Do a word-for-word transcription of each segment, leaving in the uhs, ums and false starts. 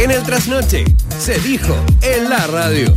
En el trasnoche se dijo en la radio.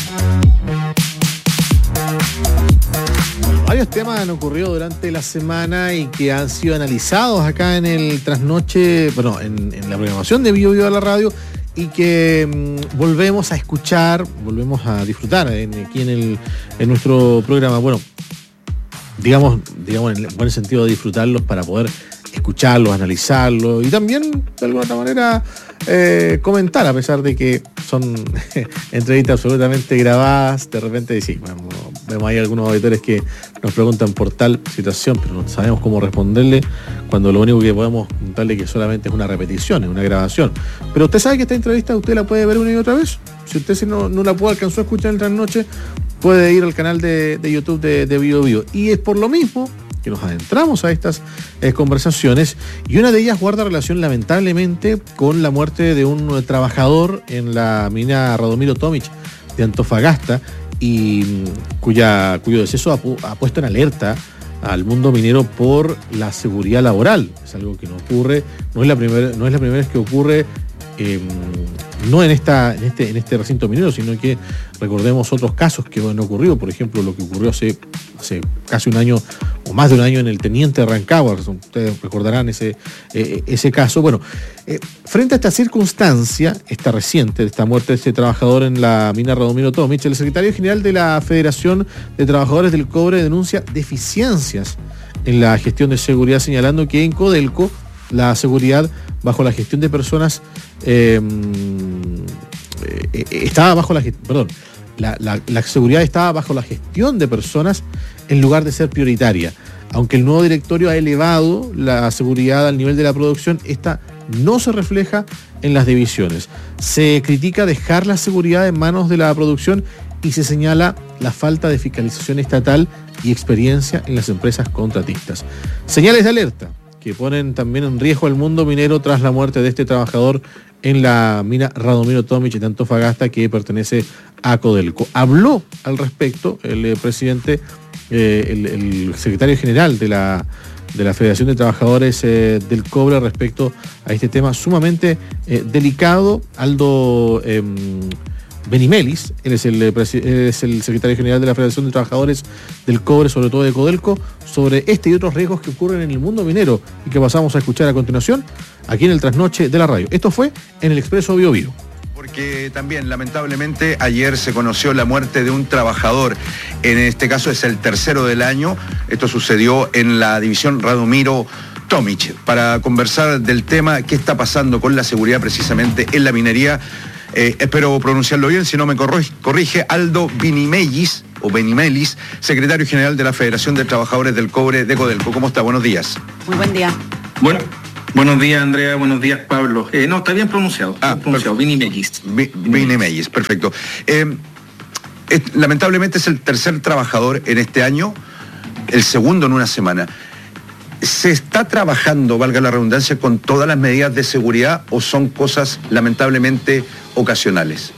Varios temas han ocurrido durante la semana y que han sido analizados acá en el trasnoche, bueno, en, en la programación de Bio Bio de la radio, y que mmm, volvemos a escuchar, volvemos a disfrutar en, aquí en, el, en nuestro programa. Bueno, digamos, digamos en el buen sentido de disfrutarlos para poder escucharlos, analizarlos y también de alguna otra manera eh, comentar, a pesar de que son entrevistas absolutamente grabadas. De repente sí, bueno, vemos ahí algunos auditores que nos preguntan por tal situación, pero no sabemos cómo responderle cuando lo único que podemos contarle es que solamente es una repetición, es una grabación. Pero usted sabe que esta entrevista usted la puede ver una y otra vez. Si usted si no, no la puede alcanzó a escuchar en la noche, puede ir al canal de, de YouTube de, de Bio Bio. Y es por lo mismo que nos adentramos a estas eh, conversaciones, y una de ellas guarda relación lamentablemente con la muerte de un eh, trabajador en la mina Radomiro Tomic de Antofagasta, y mm, cuya, cuyo deceso ha, pu- ha puesto en alerta al mundo minero por la seguridad laboral. Es algo que no ocurre, no es la primera, no es la primera vez que ocurre, eh, no en esta, en este, en este recinto minero, sino que recordemos otros casos que han ocurrido. Por ejemplo, lo que ocurrió hace, hace casi un año o más de un año en el Teniente Rancagua. Ustedes recordarán ese, eh, ese caso. Bueno, eh, frente a esta circunstancia, esta reciente, de esta muerte de este trabajador en la mina Radomiro Tomic, el secretario general de la Federación de Trabajadores del Cobre denuncia deficiencias en la gestión de seguridad, señalando que en Codelco la seguridad bajo la gestión de personas eh, eh, estaba bajo la perdón la, la, la seguridad estaba bajo la gestión de personas en lugar de ser prioritaria. Aunque el nuevo directorio ha elevado la seguridad al nivel de la producción, esta no se refleja en las divisiones. Se critica dejar la seguridad en manos de la producción y se señala la falta de fiscalización estatal y experiencia en las empresas contratistas. Señales de alerta que ponen también en riesgo al mundo minero tras la muerte de este trabajador en la mina Radomiro Tomic de Antofagasta, que pertenece a Codelco. Habló al respecto el eh, presidente, eh, el, el secretario general de la, de la Federación de Trabajadores eh, del Cobre respecto a este tema sumamente eh, delicado. Aldo eh, Benimelis, él es, el, él es el secretario general de la Federación de Trabajadores del Cobre, sobre todo de Codelco, sobre este y otros riesgos que ocurren en el mundo minero y que pasamos a escuchar a continuación aquí en el Trasnoche de la radio. Esto fue en el Expreso Bio Bio. Porque también, lamentablemente, ayer se conoció la muerte de un trabajador. En este caso es el tercero del año. Esto sucedió en la división Radomiro Tomic. Para conversar del tema, qué está pasando con la seguridad precisamente en la minería, Eh, espero pronunciarlo bien, si no me corrige, corrige Aldo Benimelis, o Benimelis, secretario general de la Federación de Trabajadores del Cobre de Codelco. ¿Cómo está? Buenos días. Muy buen día. Bueno, buenos días, Andrea, buenos días, Pablo. Eh, no, está bien pronunciado, Ah, bien pronunciado, Benimelis. Benimelis, perfecto. Eh, es, lamentablemente es el tercer trabajador en este año, el segundo en una semana. ¿Se está trabajando, valga la redundancia, con todas las medidas de seguridad o son cosas lamentablemente ocasionales?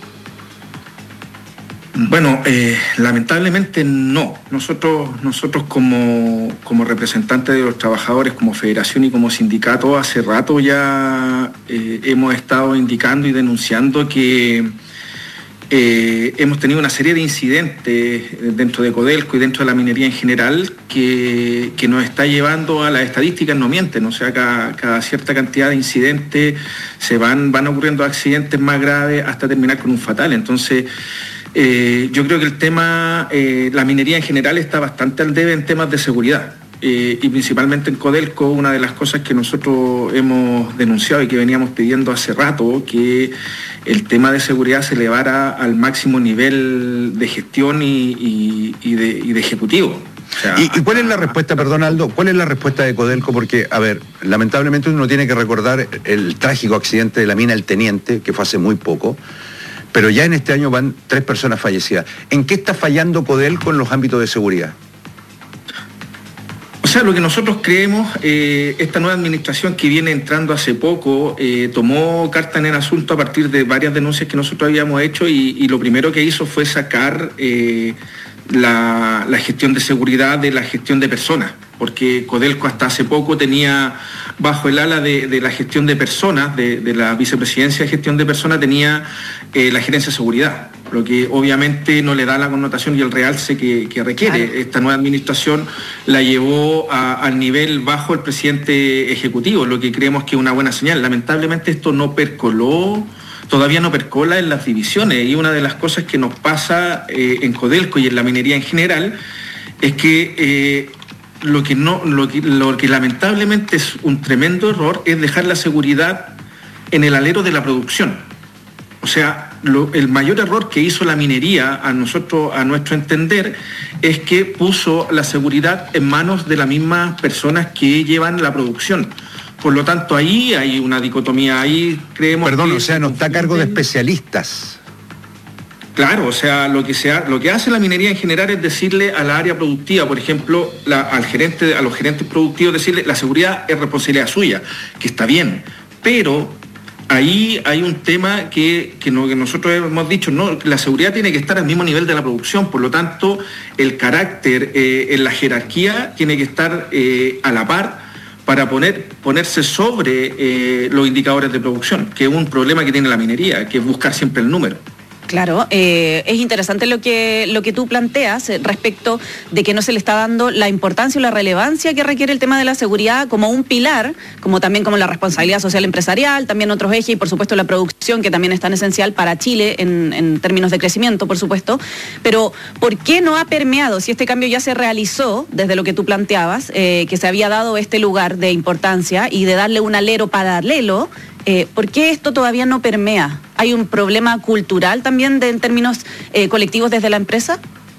Bueno, eh, lamentablemente no. Nosotros, nosotros como, como representantes de los trabajadores, como federación y como sindicato, hace rato ya eh, hemos estado indicando y denunciando que Eh, hemos tenido una serie de incidentes dentro de Codelco y dentro de la minería en general que, que nos está llevando a las estadísticas, no mienten, o sea, cada, cada cierta cantidad de incidentes se van, van ocurriendo accidentes más graves hasta terminar con un fatal. Entonces, eh, yo creo que el tema, eh, la minería en general está bastante al debe en temas de seguridad. Eh, y principalmente en Codelco, una de las cosas que nosotros hemos denunciado y que veníamos pidiendo hace rato, que el tema de seguridad se elevara al máximo nivel de gestión y, y, y, de, y de ejecutivo. O sea, ¿Y, ¿Y cuál es la respuesta, perdón Aldo, cuál es la respuesta de Codelco? Porque, a ver, lamentablemente uno tiene que recordar el trágico accidente de la mina El Teniente, que fue hace muy poco, pero ya en este año van tres personas fallecidas. ¿En qué está fallando Codelco en los ámbitos de seguridad? O sea, lo que nosotros creemos, eh, esta nueva administración que viene entrando hace poco, eh, tomó carta en el asunto a partir de varias denuncias que nosotros habíamos hecho y, y lo primero que hizo fue sacar eh, la, la gestión de seguridad de la gestión de personas, porque Codelco hasta hace poco tenía bajo el ala de, de la gestión de personas, de, de la vicepresidencia de gestión de personas, tenía eh, la gerencia de seguridad, lo que obviamente no le da la connotación y el realce que, que requiere. Claro. Esta nueva administración la llevó a, al nivel bajo el presidente ejecutivo, lo que creemos que es una buena señal. Lamentablemente esto no percoló, todavía no percola en las divisiones, y una de las cosas que nos pasa eh, en Codelco y en la minería en general es que eh, lo que no, lo que, lo que lamentablemente es un tremendo error es dejar la seguridad en el alero de la producción. O sea, lo, el mayor error que hizo la minería, a nosotros, a nuestro entender, es que puso la seguridad en manos de las mismas personas que llevan la producción. Por lo tanto, ahí hay una dicotomía, ahí creemos Perdón, que... o sea, no está a cargo de especialistas. Claro, o sea, lo que, sea, lo que hace la minería en general es decirle a la área productiva, por ejemplo, la, al gerente, a los gerentes productivos, decirle la seguridad es responsabilidad suya, que está bien, pero ahí hay un tema que, que, no, que nosotros hemos dicho, no, la seguridad tiene que estar al mismo nivel de la producción, por lo tanto, el carácter eh, en la jerarquía tiene que estar eh, a la par para poner, ponerse sobre eh, los indicadores de producción, que es un problema que tiene la minería, que es buscar siempre el número. Claro, eh, es interesante lo que, lo que tú planteas eh, respecto de que no se le está dando la importancia o la relevancia que requiere el tema de la seguridad como un pilar, como también como la responsabilidad social empresarial, también otros ejes y por supuesto la producción, que también es tan esencial para Chile en, en términos de crecimiento, por supuesto. Pero ¿por qué no ha permeado, si este cambio ya se realizó desde lo que tú planteabas, eh, que se había dado este lugar de importancia y de darle un alero paralelo? Eh, ¿Por qué esto todavía no permea? ¿Hay un problema cultural también de, en términos eh, colectivos desde la empresa?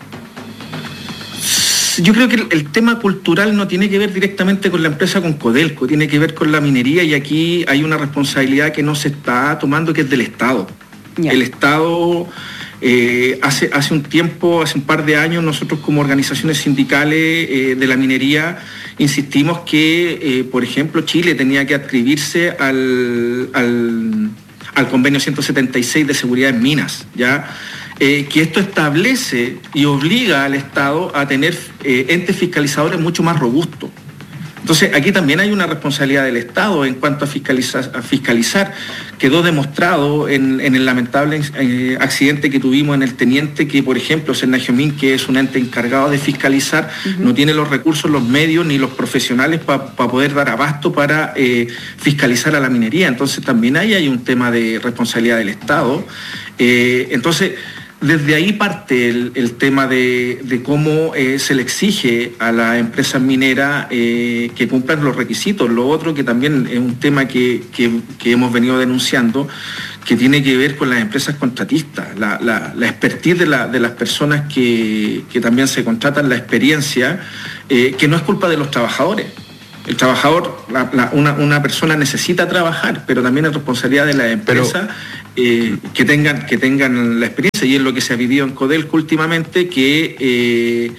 Yo creo que el, el tema cultural no tiene que ver directamente con la empresa, con Codelco, tiene que ver con la minería, y aquí hay una responsabilidad que no se está tomando, que es del Estado. Yeah. El Estado, eh, hace, hace un tiempo, hace un par de años, nosotros como organizaciones sindicales eh, de la minería, insistimos que, eh, por ejemplo, Chile tenía que adscribirse al, al, al convenio ciento setenta y seis de seguridad en minas, ¿ya? Eh, que esto establece y obliga al Estado a tener eh, entes fiscalizadores mucho más robustos. Entonces, aquí también hay una responsabilidad del Estado en cuanto a fiscalizar. A fiscalizar. Quedó demostrado en, en el lamentable eh, accidente que tuvimos en el Teniente, que, por ejemplo, Senagiomin, que es un ente encargado de fiscalizar, uh-huh. no tiene los recursos, los medios ni los profesionales para pa poder dar abasto para eh, fiscalizar a la minería. Entonces, también ahí hay un tema de responsabilidad del Estado. Eh, entonces... Desde ahí parte el, el tema de, de cómo eh, se le exige a la empresa minera eh, que cumplan los requisitos. Lo otro que también es un tema que, que, que hemos venido denunciando, que tiene que ver con las empresas contratistas, la, la, la expertise de, la, de las personas que, que también se contratan, la experiencia, eh, que no es culpa de los trabajadores. El trabajador, la, la, una, una persona necesita trabajar, pero también es responsabilidad de la empresa eh, que tengan que tengan la experiencia, y es lo que se ha vivido en Codelco últimamente, que eh,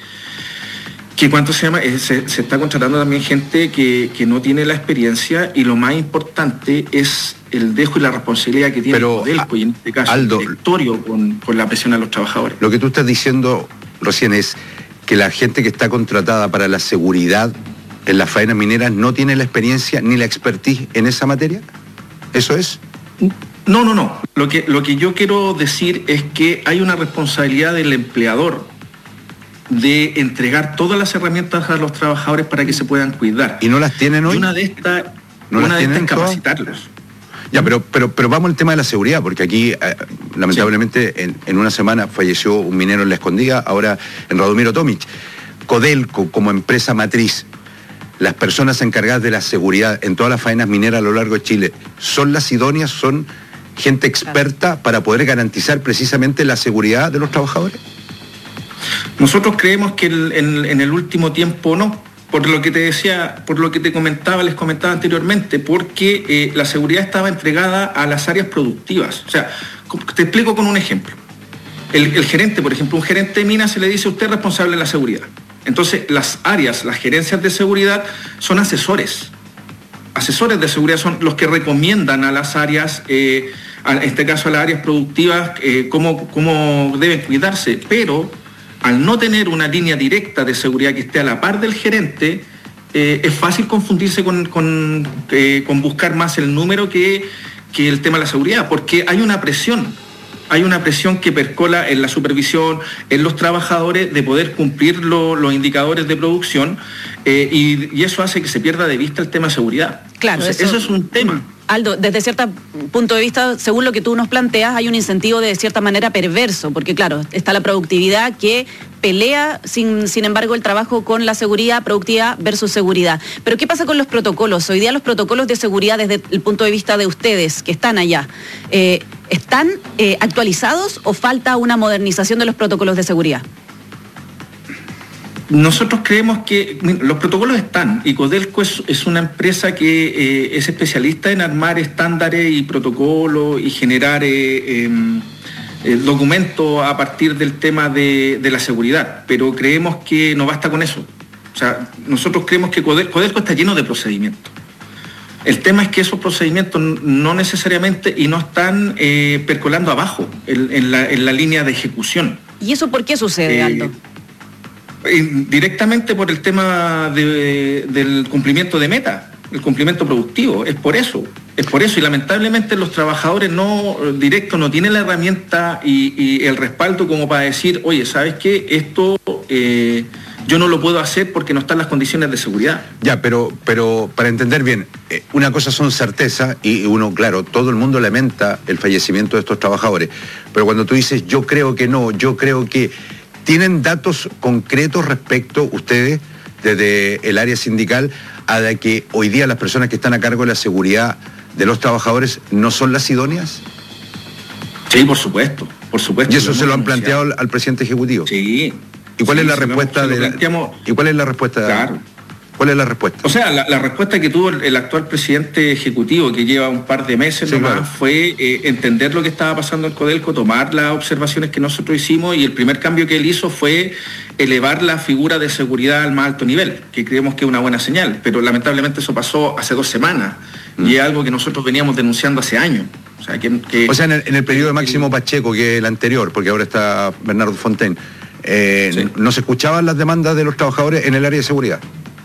que cuánto se llama eh, se, se está contratando también gente que, que no tiene la experiencia, y lo más importante es el dejo y la responsabilidad que tiene pero, Codelco, y en este caso Aldo, el directorio con, con la presión a los trabajadores. Lo que tú estás diciendo recién es que la gente que está contratada para la seguridad en las faenas mineras no tiene la experiencia ni la expertise en esa materia. ¿Eso es? No, no, no. Lo que, lo que yo quiero decir es que hay una responsabilidad del empleador de entregar todas las herramientas a los trabajadores para que se puedan cuidar. ¿Y no las tienen hoy? Y una de estas ¿No una de estas es capacitarlos. Ya, pero, pero, pero vamos al tema de la seguridad, porque aquí, eh, lamentablemente, sí. en, en una semana falleció un minero en La Escondida, ahora en Radomiro Tomic. Codelco, como empresa matriz, las personas encargadas de la seguridad en todas las faenas mineras a lo largo de Chile, ¿son las idóneas, son gente experta para poder garantizar precisamente la seguridad de los trabajadores? Nosotros creemos que el, en, en el último tiempo no, por lo que te decía, por lo que te comentaba, les comentaba anteriormente, porque eh, la seguridad estaba entregada a las áreas productivas. O sea, te explico con un ejemplo. El, el gerente, por ejemplo, un gerente de minas se le dice: usted es responsable de la seguridad. Entonces, las áreas, las gerencias de seguridad son asesores. Asesores de seguridad son los que recomiendan a las áreas, eh, en este caso a las áreas productivas, eh, cómo, cómo deben cuidarse. Pero al no tener una línea directa de seguridad que esté a la par del gerente, eh, es fácil confundirse con, con, eh, con buscar más el número que, que el tema de la seguridad, porque hay una presión. Hay una presión que percola en la supervisión, en los trabajadores, de poder cumplir lo, los indicadores de producción, eh, y, y eso hace que se pierda de vista el tema de seguridad. Claro, Entonces, eso, eso es un tema. Aldo, desde cierto punto de vista, según lo que tú nos planteas, hay un incentivo de cierta manera perverso, porque claro, está la productividad que pelea, sin, sin embargo, el trabajo con la seguridad, productividad versus seguridad. Pero ¿qué pasa con los protocolos? Hoy día los protocolos de seguridad, desde el punto de vista de ustedes, que están allá, eh, ¿están eh, actualizados o falta una modernización de los protocolos de seguridad? Nosotros creemos que los protocolos están, y Codelco es, es una empresa que eh, es especialista en armar estándares y protocolos y generar eh, eh, documentos a partir del tema de, de la seguridad, pero creemos que no basta con eso. O sea, nosotros creemos que Codelco, Codelco está lleno de procedimientos. El tema es que esos procedimientos no necesariamente y no están eh, percolando abajo en, en, la, en la línea de ejecución. ¿Y eso por qué sucede, Eh, Aldo? Directamente por el tema de, del cumplimiento de meta, el cumplimiento productivo, es por eso, es por eso, y lamentablemente los trabajadores no directos no tienen la herramienta y, y el respaldo como para decir, oye, ¿sabes qué? Esto eh, yo no lo puedo hacer porque no están las condiciones de seguridad. Ya, pero, pero para entender bien, eh, una cosa son certezas y uno, claro, todo el mundo lamenta el fallecimiento de estos trabajadores, pero cuando tú dices yo creo que no, yo creo que... ¿Tienen datos concretos respecto, ustedes, desde el área sindical, a de que hoy día las personas que están a cargo de la seguridad de los trabajadores no son las idóneas? Sí, por supuesto, por supuesto. ¿Y eso se lo han planteado al, al presidente ejecutivo? Sí. ¿Y cuál sí, es la se respuesta lo, se de lo la, planteamos... ¿Y cuál es la respuesta? Claro. ¿Cuál es la respuesta? O sea, la, la respuesta que tuvo el, el actual presidente ejecutivo, que lleva un par de meses sí, nomás, claro. fue eh, entender lo que estaba pasando en Codelco, tomar las observaciones que nosotros hicimos, y el primer cambio que él hizo fue elevar la figura de seguridad al más alto nivel, que creemos que es una buena señal, pero lamentablemente eso pasó hace dos semanas, mm. y es algo que nosotros veníamos denunciando hace años. O sea, que, que, o sea en, el, en el periodo de Máximo Pacheco, que es el anterior, porque ahora está Bernardo Fontaine, eh, sí. ¿no se escuchaban las demandas de los trabajadores en el área de seguridad?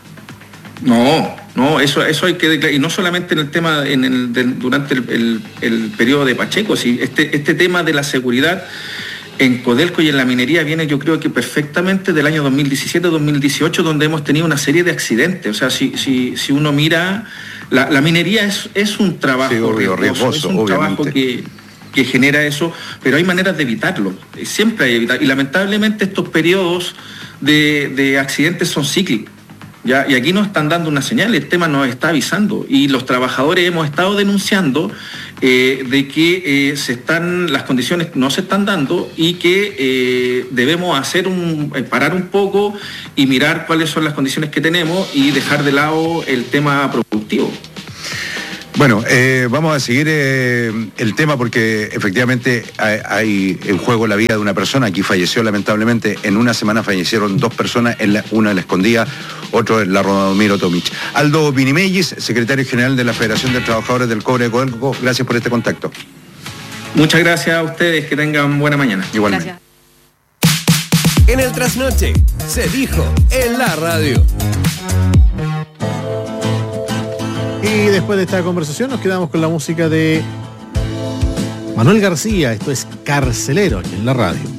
No, no, eso, eso hay que declarar, y no solamente en el tema, en el, de, durante el, el, el periodo de Pacheco, sí, este, este tema de la seguridad en Codelco y en la minería viene, yo creo que perfectamente del año dos mil diecisiete dos mil dieciocho, donde hemos tenido una serie de accidentes. O sea, si, si, si uno mira, la, la minería es, es un trabajo sí, obvio, riesgoso, riesgoso, es un obviamente. trabajo que, que genera eso, pero hay maneras de evitarlo, siempre hay evitar, y lamentablemente estos periodos de, de accidentes son cíclicos. ¿Ya? Y aquí nos están dando una señal, el tema nos está avisando, y los trabajadores hemos estado denunciando eh, de que eh, se están, las condiciones no se están dando, y que eh, debemos hacer un, eh, parar un poco y mirar cuáles son las condiciones que tenemos y dejar de lado el tema productivo. Bueno, eh, vamos a seguir eh, el tema porque efectivamente hay, hay en juego la vida de una persona. Aquí falleció lamentablemente, en una semana fallecieron dos personas, en la, una en la Escondida, otro en la Radomiro Tomic. Aldo Binimellis, secretario general de la Federación de Trabajadores del Cobre de Codelco, gracias por este contacto. Muchas gracias a ustedes, que tengan buena mañana. Igualmente. Gracias. En el Trasnoche, se dijo en la radio. Y después de esta conversación nos quedamos con la música de Manuel García. Esto es Carcelero, aquí en la radio.